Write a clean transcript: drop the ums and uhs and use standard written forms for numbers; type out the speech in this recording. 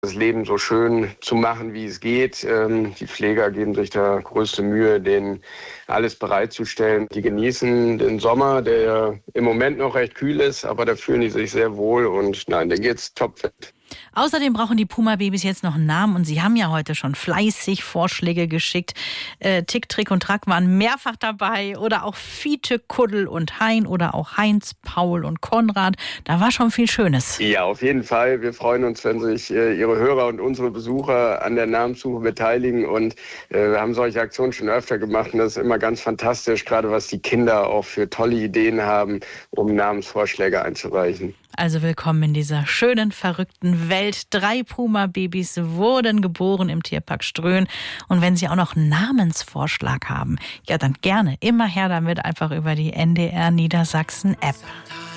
das Leben so schön zu machen, wie es geht. Die Pfleger geben sich da größte Mühe, denen alles bereitzustellen. Die genießen den Sommer, der im Moment noch recht kühl ist, aber da fühlen die sich sehr wohl und nein, da geht's topfit. Außerdem brauchen die Puma-Babys jetzt noch einen Namen und Sie haben ja heute schon fleißig Vorschläge geschickt. Tick, Trick und Track waren mehrfach dabei oder auch Fiete, Kuddel und Hein oder auch Heinz, Paul und Konrad. Da war schon viel Schönes. Ja, auf jeden Fall. Wir freuen uns, wenn sich Ihre Hörer und unsere Besucher an der Namenssuche beteiligen und wir haben solche Aktionen schon öfter gemacht und das ist immer ganz fantastisch, gerade was die Kinder auch für tolle Ideen haben, um Namensvorschläge einzureichen. Also willkommen in dieser schönen, verrückten Welt. 3 Puma-Babys wurden geboren im Tierpark Ströhen. Und wenn Sie auch noch einen Namensvorschlag haben, ja dann gerne immer her damit, einfach über die NDR Niedersachsen App.